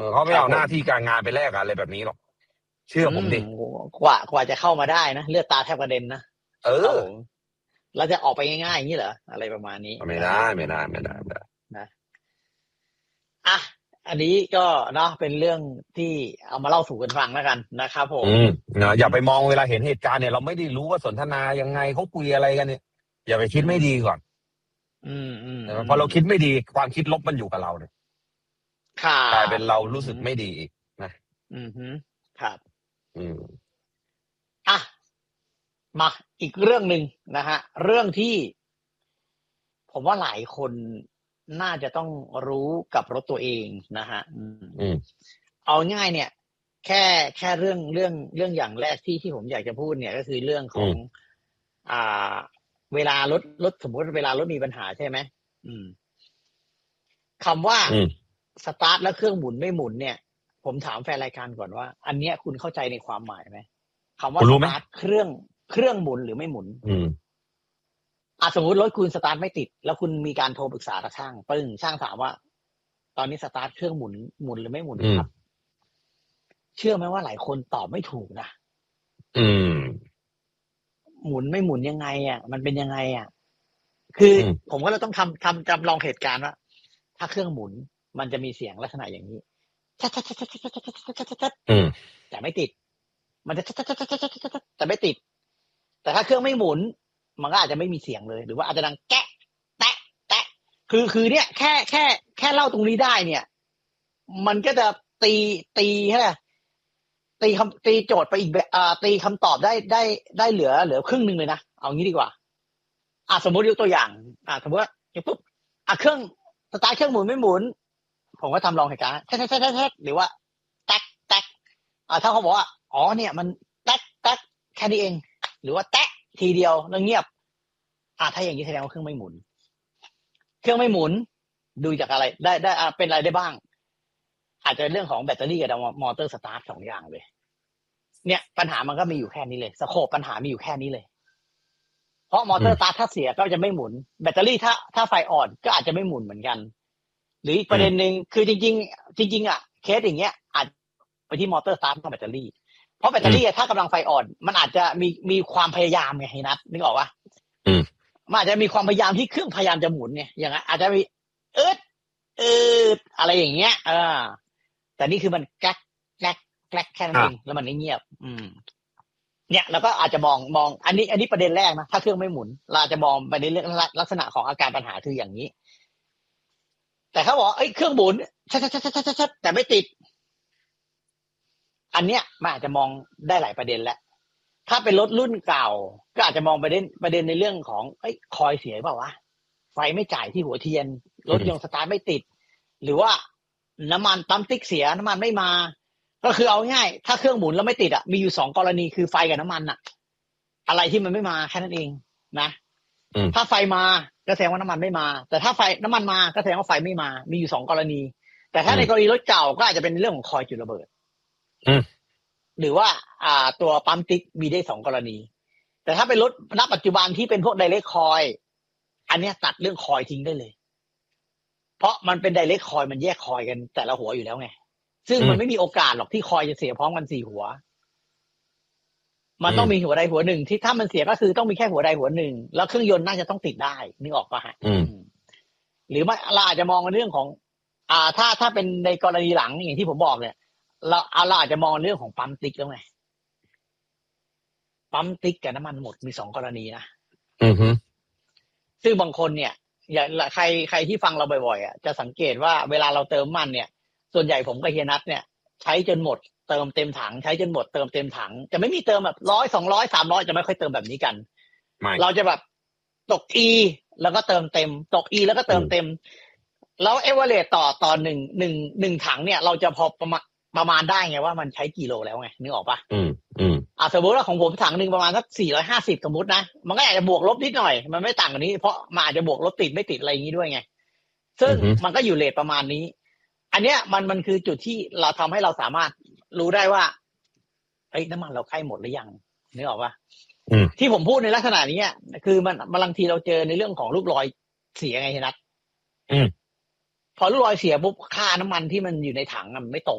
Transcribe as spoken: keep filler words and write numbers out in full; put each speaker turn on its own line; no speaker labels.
เขาไม่เอาหน้าที่การงานไปแลกอะไรแบบนี้หรอกเชื่อผมดิ
กว่ากว่าจะเข้ามาได้นะเลือดตาแทบกระเด็นนะ
เออ
เราจะออกไปง่ายๆอย่างนี้เหรออะไรประมาณนี้
ไม่ได้ไม่ได้ไม่ได้
นะอ่ะอันนี้ก็เนาะเป็นเรื่องที่เอามาเล่าสู่กันฟังแล้วกันนะครับผม
อืมนะอย่าไปมองเวลาเห็นเหตุการณ์เนี่ยเราไม่ได้รู้ว่าสนทนายังไงเขาคุยอะไรกันเนี่ยอย่าไปคิดไม่ดีก่อน
อืมอืม
พอเราคิดไม่ดีความคิดลบมันอยู่กับเราเนี่ยกลายเป็นเรารู้สึกไม่ดีอีกนะ
อืมฮึครับ
อืม
อ่ะมาอีกเรื่องหนึ่งนะฮะเรื่องที่ผมว่าหลายคนน่าจะต้องรู้กับรถตัวเองนะฮะ
อืม
เอาง่ายเนี่ยแค่แค่เรื่องเรื่องเรื่องอย่างแรกที่ที่ผมอยากจะพูดเนี่ยก็คือเรื่องของอ่าเวลารถรถสมมติเวลารถมีปัญหาใช่ไหมอืมคำว่าสตาร์ทแล้วเครื่องหมุนไม่หมุนเนี่ยผมถามแฟนรายการก่อนว่าอันเนี้ยคุณเข้าใจในความหมายไหมคำว่าสตาร์ทเครื่องเครื่องหมุนหรือไม่หมุน
อืม
อ่ะสมมติรถคุณสตาร์ทไม่ติดแล้วคุณมีการโทรปรึกษากับช่างปึ้งช่างถามว่าตอนนี้สตาร์ทเครื่องหมุนหมุนหรือไม่หมุนครับเชื่อไหมว่าหลายคนตอบไม่ถูกนะ
อืม
หมุนไม่หมุนยังไงอ่ะมันเป็นยังไงอ่ะคือผมก็เลยต้องทำทำจำลองเหตุการณ์ว่าถ้าเครื่องหมุนมันจะมีเสียงลักษณะอย่างนี้แต่ไม่ติดมันจะแต่ไม่ติดแต่ถ้าเครื่องไม่หมุนมันก็อาจจะไม่มีเสียงเลยหรือว่าอาจจะดังแกะแตะแตะคือคือเนี่ยแค่แค่แค่เล่าตรงนี้ได้เนี่ยมันก็จะตีตีใช่ไหมตีคำตีโจทย์ไปอีกแบบอ่าตีคำตอบได้ได้ได้เหลือเหลือครึ่งนึงเลยนะเอางี้ดีกว่าอ่ะสมมติยกตัวอย่างอ่ะสมมติว่าปุ๊บอ่ะเครื่องสตาร์ทเครื่องหมุนไม่หมุนผมก็ทำลองเหตุการณ์แท๊กแท๊กแท๊กแท๊กหรือว่าแตกแตกอ่าถ้าเขาบอกว่าอ๋อเนี่ยมันแตกแตกแค่นี้เองหรือว่าแตะทีเดียวแล้วเงียบอ่าถ้าอย่างนี้แสดงว่าเครื่องไม่หมุนเครื่องไม่หมุนดูจากอะไรได้ได้อ่าเป็นอะไรได้บ้างอาจจะเรื่องของแบตเตอรี่กับมอเตอร์สตาร์ทสองอย่างเลยเนี่ยปัญหามันก็มีอยู่แค่นี้เลยสโคปปัญหามีอยู่แค่นี้เลยเพราะมอเตอร์สตาร์ทถ้าเสียก็จะไม่หมุนแบตเตอรี่ถ้าถ้าไฟอ่อนก็อาจจะไม่หมุนเหมือนกันหรืออีกประเด็นหนึ่งคือจริงๆจริงๆอ่ะเคสอย่างเงี้ยอาจไปที่มอเตอร์สตาร์ทกับแบตเตอรี่เพราะแบตเตอรี่ถ้ากำลังไฟอ่อนมันอาจจะมีมีความพยายามไงนัทนึกออกปะมันอาจจะมีความพยายามที่เครื่องพยายามจะหมุนเนี่ยอย่างอาจจะมีเอิดเอิดอะไรอย่างเงี้ยเออแต่นี่คือมันแกลกแกลกแกลกแค่นั้นเองแล้วมันไม่เงียบอืมเนี่ยแล้วก็อาจจะมองมองอันนี้อันนี้ประเด็นแรกนะถ้าเครื่องไม่หมุนเราจะมองไปในเรื่องลักษณะของอาการปัญหาคืออย่างนี้แต่เขาบอกเอ้ยเครื่องหมุนชัดชัดชัดชัดชัดแต่ไม่ติดอันเนี้ยมันอาจจะมองได้หลายประเด็นแล้วถ้าเป็นรถรุ่นเก่าก็อาจจะมองประเด็นประเด็นในเรื่องของเอ้ยคอยเสียเปล่าวะไฟไม่จ่ายที่หัวเทียนรถยนต์สตาร์ทไม่ติดหรือว่าน้ำมันปั๊มติ๊กเสียน้ำมันไม่มาก็คือเอาง่ายถ้าเครื่องหมุนแล้วไม่ติดอ่ะมีอยู่สองกรณีคือไฟกับน้ำมันอ่ะอะไรที่มันไม่มาแค่นั้นเองนะถ้าไฟมาก็แสดงว่าน้ำมันไม่มาแต่ถ้าไฟน้ำมันมาก็แสดงว่าไฟไม่มามีอยู่สองกรณีแต่ถ้าในกรณีรถเก่าก็อาจจะเป็นเรื่องของคอยจุดระเบิดหรือว่าอ่าตัวปั๊มติ๊กมีได้สองกรณีแต่ถ้าเป็นรถณปัจจุบันที่เป็นพวกไดเรกคอยอันนี้ตัดเรื่องคอยทิ้งได้เลยเพราะมันเป็นไดเรกคอยมันแยกคอยกันแต่ละหัวอยู่แล้วไงซึ่งมันไม่มีโอกาสหรอกที่คอยจะเสียพร้อมกันสี่หัวมันต้องมีหัวใดหัวหนึ่งที่ถ้ามันเสียก็คือต้องมีแค่หัวใดหัวหนึ่งแล้วเครื่องยนต์น่าจะต้องติดได้นึกออกปะฮะหรือไม่เราอาจจะมองในเรื่องของอ่าถ้าถ้าเป็นในกรณีหลังอย่างที่ผมบอกเนี่ยเราเอาเราอาจจะมองเรื่องของปั๊มติ๊กแล้วไงปั๊มติ๊กกับน้ำมันหมดมีสองกรณีนะ
อือฮึ
ซึ่งบางคนเนี่ยอย่างใครใครที่ฟังเราบ่อยๆอ่ะจะสังเกตว่าเวลาเราเติมมันเนี่ยส่วนใหญ่ผมกับเฮียนัทเนี่ยใช้จนหมดเติมเต็มถังใช้จนหมดเติมเต็มถังจะไม่มีเติมแบบร้อยสองร้อยสามร้อยจะไม่ค่อยเติมแบบนี้กันเราจะแบบตก E แล้วก็เติมเต็มตก E แล้วก็เติมเต็มแล้วเอเวอเรสต่อต่อหนึ่งหนึ่งหนึ่งถังเนี่ยเราจะพอประมาณประมาณได้ไงว่ามันใช้กี่โลแล้วไงนึกออกปะ
อืมอืม
อ่าสมมติว่าของผมถังหนึ่งประมาณสักสี่ร้อยห้าสิบสมมตินะมันก็อาจจะบวกลบนิดหน่อยมันไม่ต่างกันนี้เพราะมันอาจจะบวกลบติดไม่ติดอะไรอย่างนี้ด้วยไงซึ่งมันก็อยู่เรทประมาณนี้อันเนี้ยมันมันคือจุดที่เราทำให้เราสามารถรู้ได้ว่าเฮ้ยน้ำมันเราใกล้หมดหรือยังนึกออกปะที่ผมพูดในลักษณะนี้คือมันบางทีเราเจอในเรื่องของลูกรอยเสียไงนัทพอลูกรอยเสียปุ๊บค่าน้ำมันที่มันอยู่ในถังมันไม่ตก